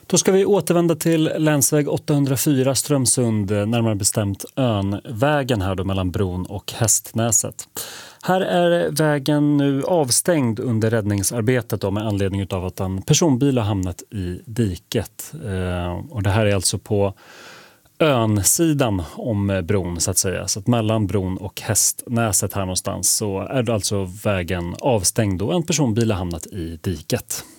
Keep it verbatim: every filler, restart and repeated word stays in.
Då ska vi återvända till länsväg åttahundrafyra Strömsund, närmare bestämt Önvägen här då mellan bron och Hästnäset. Här är vägen nu avstängd under räddningsarbetet då med anledning av att en personbil har hamnat i diket. Eh, och det här är alltså på Ön-sidan om bron så att säga. Så att mellan bron och Hästnäset här någonstans så är det alltså vägen avstängd och en personbil har hamnat i diket.